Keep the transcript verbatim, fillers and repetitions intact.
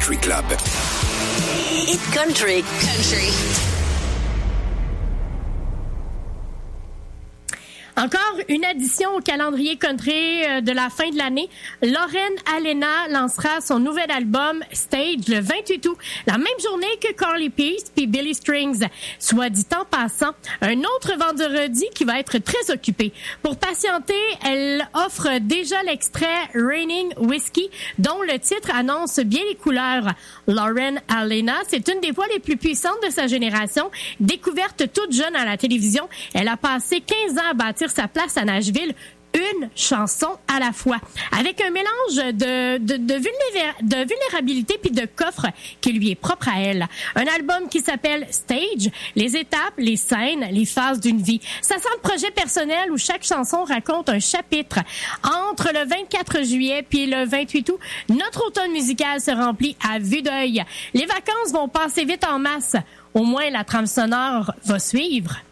Country Club. Hit Country. Country. Encore une addition au calendrier country de la fin de l'année. Lauren Alena lancera son nouvel album Stage le vingt-huit août, la même journée que Carly Pearce puis Billy Strings. Soit dit en passant, un autre vendredi qui va être très occupé. Pour patienter, elle offre déjà l'extrait Raining Whiskey, dont le titre annonce bien les couleurs. Lauren Alena, c'est une des voix les plus puissantes de sa génération. Découverte toute jeune à la télévision, elle a passé quinze ans à bâtir sa place à Nashville, une chanson à la fois, avec un mélange de, de, de, vulnéra- de vulnérabilité puis de coffre qui lui est propre à elle. Un album qui s'appelle Stage, les étapes, les scènes, les phases d'une vie. Ça sent le projet personnel où chaque chanson raconte un chapitre. Entre le vingt-quatre juillet puis le vingt-huit août, notre automne musical se remplit à vue d'œil. Les vacances vont passer vite en masse. Au moins, la trame sonore va suivre.